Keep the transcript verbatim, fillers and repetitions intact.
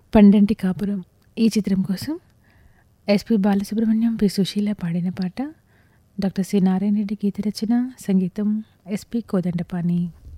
పండంటి కాపురం ఈ చిత్రం కోసం ఎస్పి బాలసుబ్రహ్మణ్యం, పి సుశీల పాడిన పాట. డాక్టర్ సి నారాయణ రెడ్డి గీత రచన, సంగీతం ఎస్పి కోదండపాణి.